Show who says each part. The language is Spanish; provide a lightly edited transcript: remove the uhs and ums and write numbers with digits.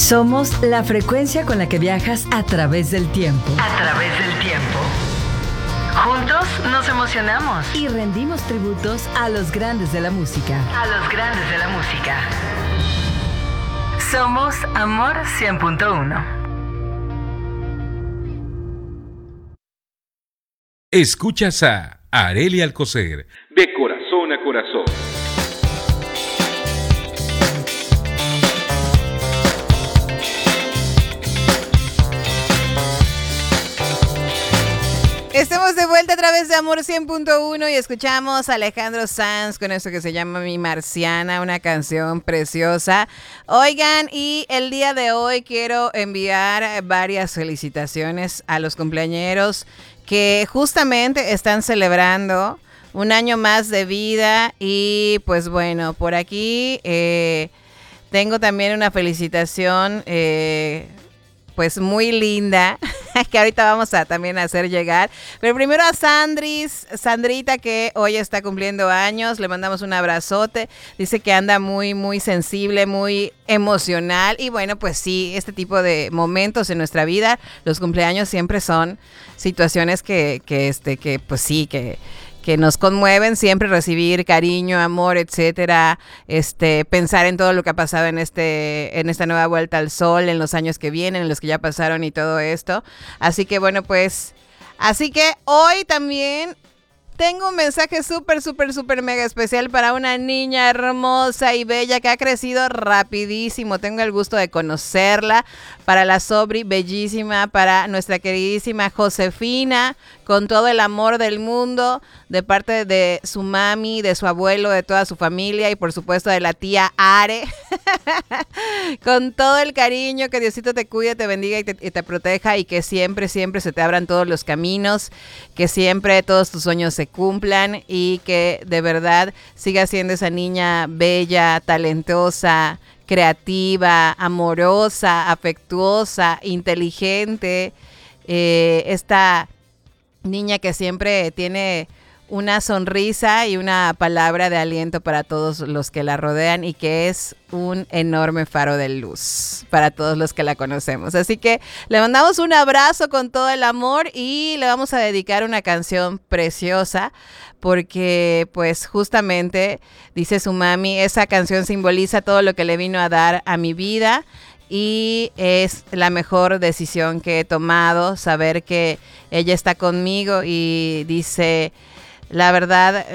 Speaker 1: Somos la frecuencia con la que viajas a través del tiempo.
Speaker 2: A través del tiempo. Juntos nos emocionamos.
Speaker 1: Y rendimos tributos a los grandes de la música.
Speaker 2: A los grandes de la música. Somos Amor 100.1.
Speaker 3: Escuchas a Arely Alcocer, de corazón a corazón.
Speaker 4: Estamos de vuelta a través de Amor 100.1 y escuchamos a Alejandro Sanz con eso que se llama Mi Marciana, una canción preciosa. Oigan, y el día de hoy quiero enviar varias felicitaciones a los cumpleañeros que justamente están celebrando un año más de vida. Y pues bueno, por aquí tengo también una felicitación pues muy linda, que ahorita vamos a también hacer llegar. Pero primero a Sandrita, que hoy está cumpliendo años, le mandamos un abrazote. Dice que anda muy, muy sensible, muy emocional. Y bueno, pues sí, este tipo de momentos en nuestra vida, los cumpleaños siempre son situaciones que pues sí, que nos conmueven, siempre recibir cariño, amor, etcétera, pensar en todo lo que ha pasado en esta nueva vuelta al sol, en los años que vienen, en los que ya pasaron y todo esto. Así que bueno, pues, así que hoy también tengo un mensaje súper, súper, súper mega especial para una niña hermosa y bella que ha crecido rapidísimo. Tengo el gusto de conocerla. Para la Sobri, bellísima. Para nuestra queridísima Josefina, con todo el amor del mundo, de parte de su mami, de su abuelo, de toda su familia y por supuesto de la tía Are. Con todo el cariño, que Diosito te cuide, te bendiga y te proteja, y que siempre, siempre se te abran todos los caminos, que siempre todos tus sueños se cumplan y que de verdad sigas siendo esa niña bella, talentosa, creativa, amorosa, afectuosa, inteligente, esta niña que siempre tiene una sonrisa y una palabra de aliento para todos los que la rodean, y que es un enorme faro de luz para todos los que la conocemos. Así que le mandamos un abrazo con todo el amor y le vamos a dedicar una canción preciosa, porque pues justamente, dice su mami, esa canción simboliza todo lo que le vino a dar a mi vida. Y es la mejor decisión que he tomado, saber que ella está conmigo, y dice, la verdad,